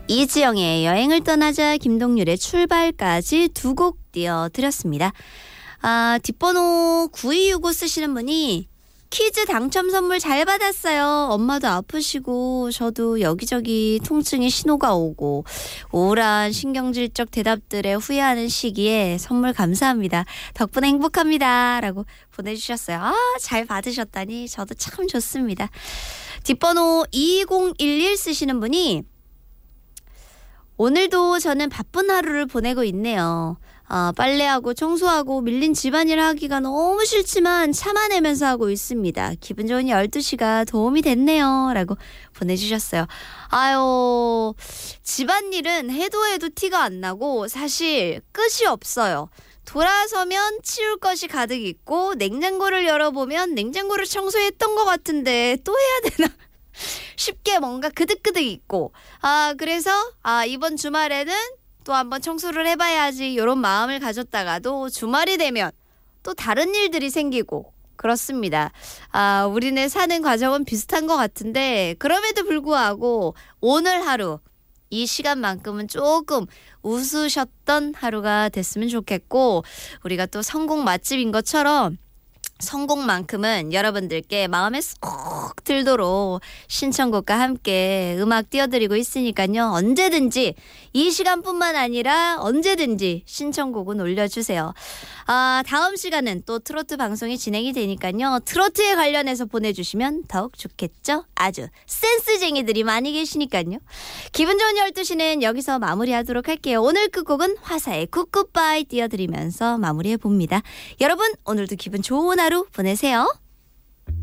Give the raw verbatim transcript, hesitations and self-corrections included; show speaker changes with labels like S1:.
S1: 이지영의 여행을 떠나자, 김동률의 출발까지 두 곡 띄워드렸습니다. 아, 뒷번호 구이육오 쓰시는 분이 퀴즈 당첨 선물 잘 받았어요. 엄마도 아프시고 저도 여기저기 통증의 신호가 오고 우울한 신경질적 대답들에 후회하는 시기에 선물 감사합니다. 덕분에 행복합니다. 라고 보내주셨어요. 아, 잘 받으셨다니 저도 참 좋습니다. 뒷번호 이공일일 쓰시는 분이 오늘도 저는 바쁜 하루를 보내고 있네요. 아, 빨래하고 청소하고 밀린 집안일 하기가 너무 싫지만 참아내면서 하고 있습니다. 기분 좋은 열두 시가 도움이 됐네요. 라고 보내주셨어요. 아유, 집안일은 해도 해도 티가 안 나고 사실 끝이 없어요. 돌아서면 치울 것이 가득 있고 냉장고를 열어보면 냉장고를 청소했던 것 같은데 또 해야 되나? 쉽게 뭔가 그득그득 있고, 아, 그래서 아, 이번 주말에는 또 한번 청소를 해봐야지 이런 마음을 가졌다가도 주말이 되면 또 다른 일들이 생기고 그렇습니다. 아, 우리네 사는 과정은 비슷한 것 같은데 그럼에도 불구하고 오늘 하루 이 시간만큼은 조금 웃으셨던 하루가 됐으면 좋겠고, 우리가 또 성공 맛집인 것처럼 성공만큼은 여러분들께 마음에 쏙 들도록 신청곡과 함께 음악 띄워드리고 있으니까요. 언제든지 이 시간뿐만 아니라 언제든지 신청곡은 올려주세요. 아, 다음 시간은 또 트로트 방송이 진행이 되니까요. 트로트에 관련해서 보내주시면 더욱 좋겠죠. 아주 센스쟁이들이 많이 계시니까요. 기분 좋은 열두 시는 여기서 마무리하도록 할게요. 오늘 끝곡은 화사의 굿굿바이 띄워드리면서 마무리해봅니다. 여러분, 오늘도 기분 좋은 하루 보내세요.